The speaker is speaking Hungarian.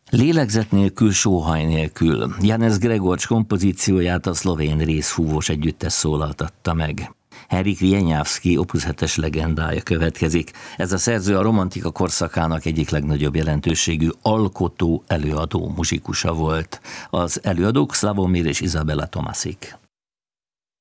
Lélegzet nélkül, sóhaj nélkül. Janez Gregorcs kompozícióját a szlovén részfúvós együttes szólaltatta meg. Henrik Wieniawski Opus 7-es legendája következik. Ez a szerző a romantika korszakának egyik legnagyobb jelentőségű alkotó, előadó muzsikusa volt. Az előadók Slavomir és Izabela Tomasik.